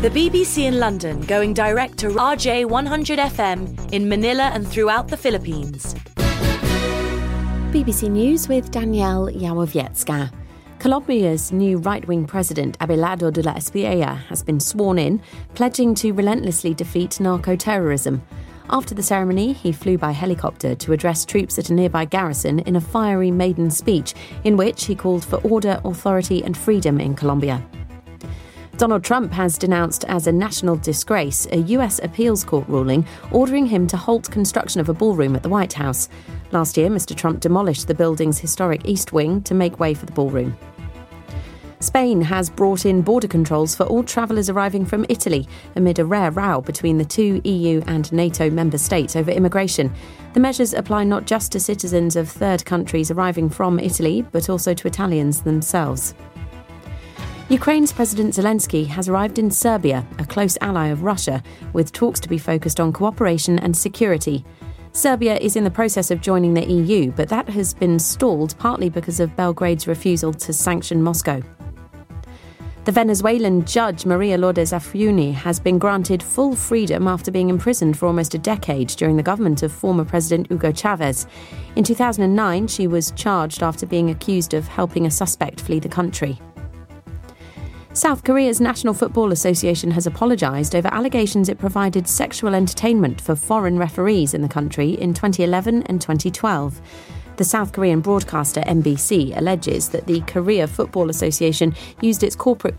The BBC in London going direct to RJ 100 FM in Manila and throughout the Philippines. BBC News with Danielle Yawowiecka. Colombia's new right-wing president, Abelardo de la Espriella, has been sworn in, pledging to relentlessly defeat narco-terrorism. After the ceremony, he flew by helicopter to address troops at a nearby garrison in a fiery maiden speech in which he called for order, authority and freedom in Colombia. Donald Trump has denounced as a national disgrace a US appeals court ruling ordering him to halt construction of a ballroom at the White House. Last year, Mr. Trump demolished the building's historic East Wing to make way for the ballroom. Spain has brought in border controls for all travellers arriving from Italy amid a rare row between the two EU and NATO member states over immigration. The measures apply not just to citizens of third countries arriving from Italy, but also to Italians themselves. Ukraine's President Zelensky has arrived in Serbia, a close ally of Russia, with talks to be focused on cooperation and security. Serbia is in the process of joining the EU, but that has been stalled partly because of Belgrade's refusal to sanction Moscow. The Venezuelan judge Maria Lourdes Afiuni has been granted full freedom after being imprisoned for almost a decade during the government of former President Hugo Chavez. In 2009, she was charged after being accused of helping a suspect flee the country. South Korea's National Football Association has apologised over allegations it provided sexual entertainment for foreign referees in the country in 2011 and 2012. The South Korean broadcaster MBC alleges that the Korea Football Association used its corporate